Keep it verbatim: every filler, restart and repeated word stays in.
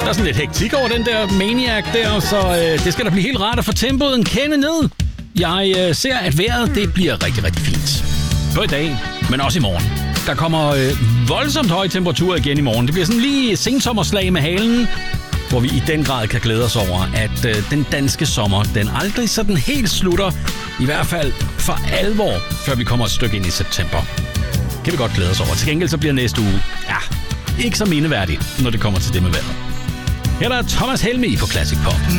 Der er sådan lidt hektik over den der Maniac der, så øh, det skal da blive helt rart at få tempoet en kende ned. Jeg øh, ser, at vejret det bliver rigtig, rigtig fint. På i dag, men også i morgen. Der kommer øh, voldsomt høje temperaturer igen i morgen. Det bliver sådan lige sensommerslag med halen, hvor vi i den grad kan glæde os over, at øh, den danske sommer, den aldrig sådan helt slutter. I hvert fald for alvor, før vi kommer et stykke ind i september. Kan vi godt glæde os over. Til gengæld så bliver næste uge, ja, ikke så mindeværdigt, når det kommer til det med vejret. Her er der Thomas Helmig på Classic Pop.